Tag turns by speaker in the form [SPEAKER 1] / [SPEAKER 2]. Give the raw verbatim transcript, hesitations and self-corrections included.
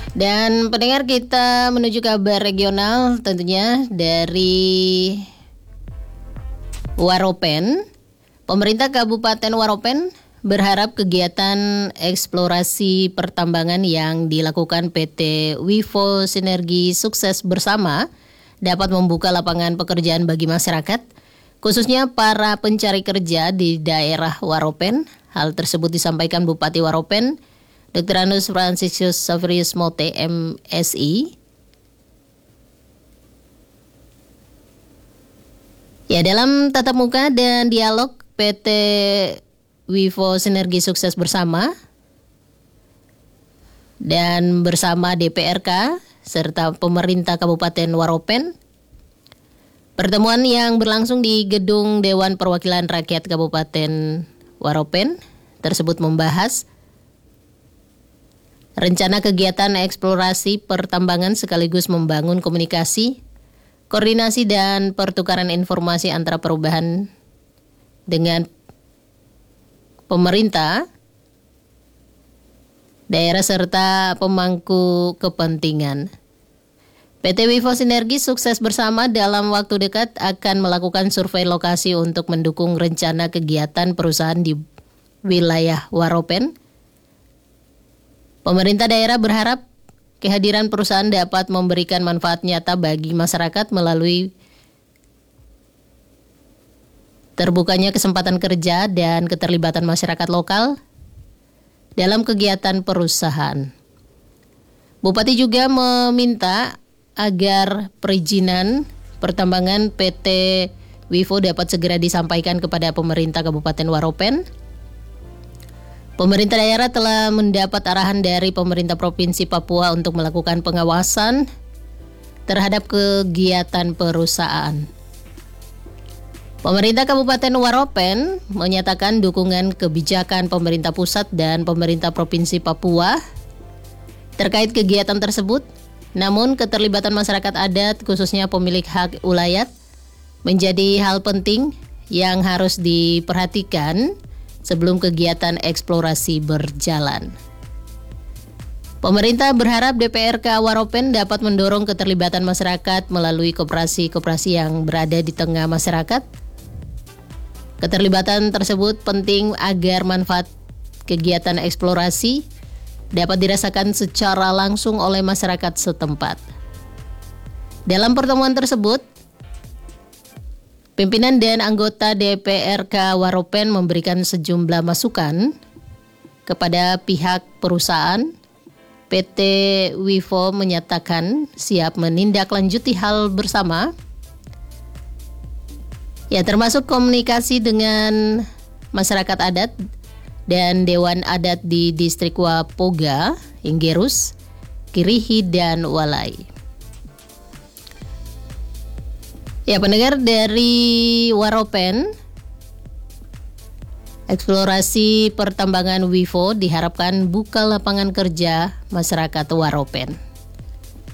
[SPEAKER 1] Dan pendengar, kita menuju kabar regional tentunya dari Waropen. Pemerintah Kabupaten Waropen berharap kegiatan eksplorasi pertambangan yang dilakukan P T Vivo Sinergi Sukses Bersama dapat membuka lapangan pekerjaan bagi masyarakat, khususnya para pencari kerja di daerah Waropen. Hal tersebut disampaikan Bupati Waropen, Doktor Anus Fransisius Saverius Mote, M Si. Ya, dalam tatap muka dan dialog P T Vivo Sinergi Sukses Bersama dan bersama D P R K serta pemerintah Kabupaten Waropen, pertemuan yang berlangsung di Gedung Dewan Perwakilan Rakyat Kabupaten Waropen tersebut membahas rencana kegiatan eksplorasi pertambangan sekaligus membangun komunikasi, koordinasi dan pertukaran informasi antara perubahan dengan pemerintah, daerah serta pemangku kepentingan. P T Vivo Sinergi Sukses Bersama dalam waktu dekat akan melakukan survei lokasi untuk mendukung rencana kegiatan perusahaan di wilayah Waropen. Pemerintah daerah berharap kehadiran perusahaan dapat memberikan manfaat nyata bagi masyarakat melalui terbukanya kesempatan kerja dan keterlibatan masyarakat lokal dalam kegiatan perusahaan. Bupati juga meminta agar perizinan pertambangan P T Vivo dapat segera disampaikan kepada pemerintah Kabupaten Waropen. Pemerintah daerah telah mendapat arahan dari pemerintah Provinsi Papua untuk melakukan pengawasan terhadap kegiatan perusahaan. Pemerintah Kabupaten Waropen menyatakan dukungan kebijakan pemerintah pusat dan pemerintah Provinsi Papua terkait kegiatan tersebut. Namun keterlibatan masyarakat adat khususnya pemilik hak ulayat menjadi hal penting yang harus diperhatikan sebelum kegiatan eksplorasi berjalan. Pemerintah berharap D P R K Waropen dapat mendorong keterlibatan masyarakat melalui koperasi-koperasi yang berada di tengah masyarakat. Keterlibatan tersebut penting agar manfaat kegiatan eksplorasi dapat dirasakan secara langsung oleh masyarakat setempat. Dalam pertemuan tersebut, pimpinan dan anggota D P R K Waropen memberikan sejumlah masukan kepada pihak perusahaan. P T Vivo menyatakan siap menindaklanjuti hal bersama, ya termasuk komunikasi dengan masyarakat adat dan Dewan Adat di Distrik Wapoga, Inggerus, Kirihi, dan Walai. Ya, pendengar, dari Waropen, eksplorasi pertambangan Vivo diharapkan buka lapangan kerja masyarakat Waropen.